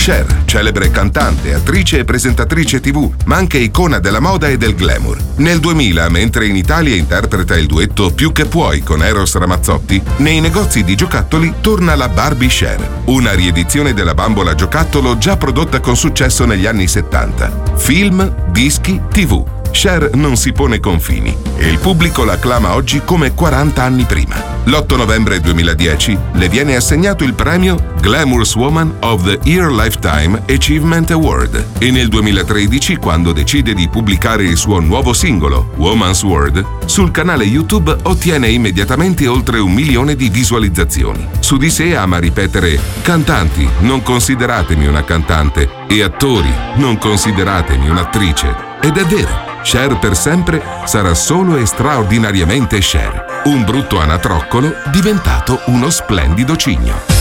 Cher, celebre cantante, attrice e presentatrice TV, ma anche icona della moda e del glamour. Nel 2000, mentre in Italia interpreta il duetto Più che puoi con Eros Ramazzotti, nei negozi di giocattoli torna la Barbie Cher, una riedizione della bambola giocattolo già prodotta con successo negli anni 70. Film, dischi, TV. Cher non si pone confini e il pubblico la acclama oggi come 40 anni prima. L'8 novembre 2010 le viene assegnato il premio Glamorous Woman of the Year Lifetime Achievement Award e nel 2013, quando decide di pubblicare il suo nuovo singolo, Woman's World, sul canale YouTube ottiene immediatamente oltre 1 milione di visualizzazioni. Su di sé ama ripetere: cantanti, non consideratemi una cantante, e attori, non consideratemi un'attrice. Ed è vero. Cher per sempre sarà solo e straordinariamente Cher, un brutto anatroccolo diventato uno splendido cigno.